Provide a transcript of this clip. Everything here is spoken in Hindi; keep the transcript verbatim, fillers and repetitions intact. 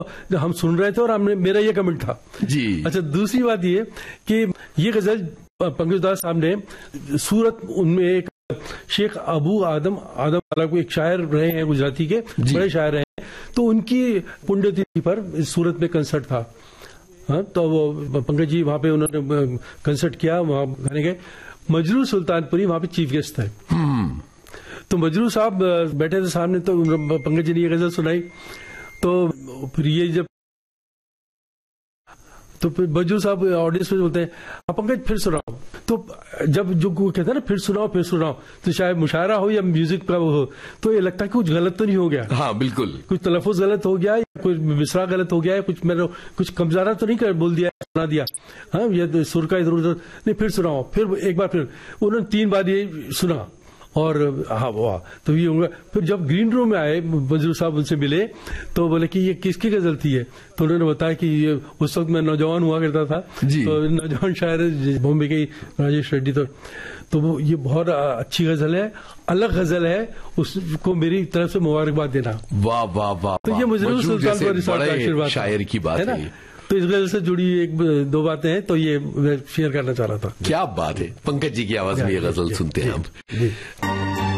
हम सुन रहे थे और हमने मेरा ये कमेंट था जी। अच्छा, दूसरी बात ये कि ये गजल पंकज उधास साहब ने सूरत, उनमें एक शेख अबू आदम आदम वाला को एक शायर रहे हैं गुजराती के, बड़े शायर रहे हैं, तो उनकी पुण्यतिथि पर सूरत में कंसर्ट था। हाँ, तो वो पंकज जी वहां पे उन्होंने कंसर्ट किया, वहां गाने गए। मजरू सुल्तानपुरी वहां पे चीफ गेस्ट थे। तो मजरू साहब बैठे थे सामने, तो पंकज जी ने ये गजल सुनाई। तो फिर ये जब तो फिर मजरू साहब ऑडियंस में बोलते हैं, आप पंकज फिर सुनाओ। तो जब जो कहते हैं ना फिर सुनाओ फिर सुनाओ, तो शायद मुशायरा हो या म्यूजिक का हो, तो ये लगता है कि कुछ गलत तो नहीं हो गया। हाँ बिल्कुल, कुछ तलफ़ुज़ गलत हो गया, या कुछ मिसरा गलत हो गया है, कुछ मैंने कुछ कमजारा तो नहीं कर बोल दिया, सुना दिया। हाँ, ये सुर का इधर उधर नहीं, फिर सुनाओ, फिर एक बार फिर। उन्होंने तीन बार ये सुना और हाँ वाह, तो ये होगा। फिर जब ग्रीन रूम में आए मजरू साहब, उनसे मिले, तो बोले कि ये किसकी गजल थी है? तो उन्होंने बताया कि ये उस वक्त मैं नौजवान हुआ करता था, तो नौजवान शायर बॉम्बे के राजेश रेड्डी, तो तो वो ये बहुत अच्छी गजल है, अलग गजल है, उसको मेरी तरफ से मुबारकबाद देना। वाह वाह वाह, तो ये मजरू सुल्तान का आशीर्वाद शायर की बात है, है। तो इस गजल से जुड़ी एक दो बातें हैं, तो ये मैं शेयर करना चाह रहा था। क्या बात है, पंकज जी की आवाज में ये गजल सुनते हैं हम।